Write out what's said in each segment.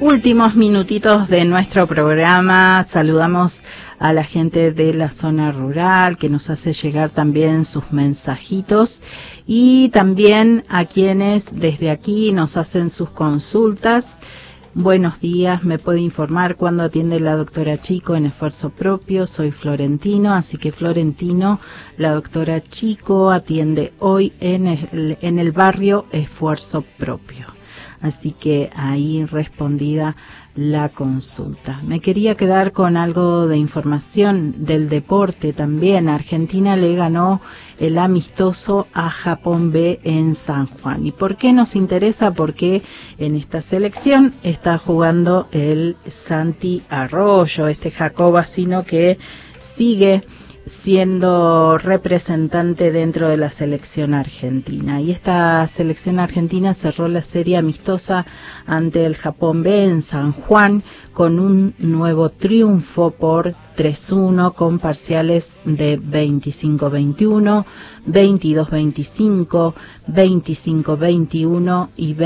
Últimos minutitos de nuestro programa. Saludamos a la gente de la zona rural que nos hace llegar también sus mensajitos y también a quienes desde aquí nos hacen sus consultas. Buenos días, me puede informar cuándo atiende la doctora Chico en Esfuerzo Propio. Soy Florentino, así que Florentino, la doctora Chico atiende hoy en el barrio Esfuerzo Propio. Así que ahí respondida la consulta. Me quería quedar con algo de información del deporte también. Argentina le ganó el amistoso a Japón B en San Juan. ¿Y por qué nos interesa? Porque en esta selección está jugando el Santi Arroyo, este jacobacino que sigue siendo representante dentro de la selección argentina. Y esta selección argentina cerró la serie amistosa ante el Japón B en San Juan con un nuevo triunfo por 3-1 con parciales de 25-21, 22-25, 25-21 y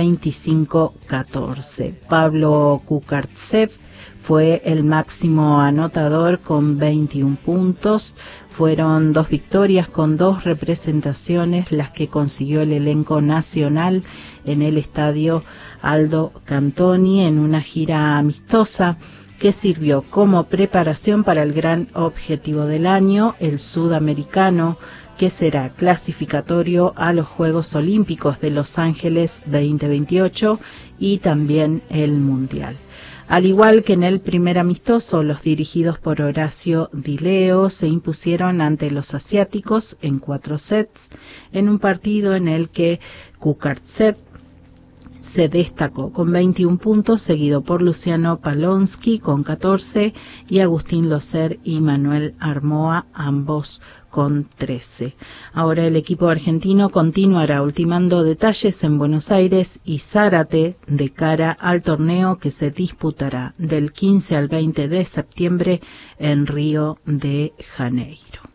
25-14. Pablo Kukartsev fue el máximo anotador con 21 puntos. Fueron 2 victorias con 2 representaciones las que consiguió el elenco nacional en el estadio Aldo Cantoni en una gira amistosa que sirvió como preparación para el gran objetivo del año, el sudamericano, que será clasificatorio a los Juegos Olímpicos de Los Ángeles 2028 y también el Mundial. Al igual que en el primer amistoso, los dirigidos por Horacio Di Leo se impusieron ante los asiáticos en 4 sets, en un partido en el que Kukartsev se destacó con 21 puntos, seguido por Luciano Palonsky con 14 y Agustín Loser y Manuel Armoa, ambos con 13. Ahora el equipo argentino continuará ultimando detalles en Buenos Aires y Zárate de cara al torneo que se disputará del 15 al 20 de septiembre en Río de Janeiro.